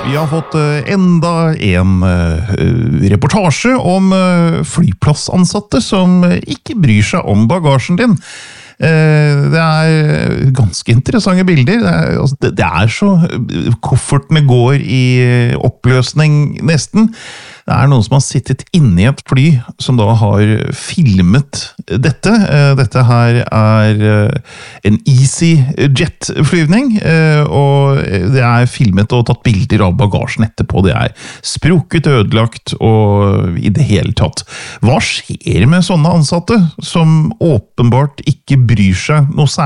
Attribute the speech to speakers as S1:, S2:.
S1: Vi har fått enda en reportasje om flyplassansatte som ikke bryr seg om bagasjen din. Det ganske interessante bilder. Det så koffertene går i oppløsning nesten. Det noen som har sittet inne i et fly som da har filmet dette. Dette her en EasyJet-flyvning, og det filmet og tatt bilder av bagasjen etterpå. Det sprukket, ødelagt og i det hele tatt. Hva skjer med sånne ansatte som åpenbart ikke bryr seg noe særlig?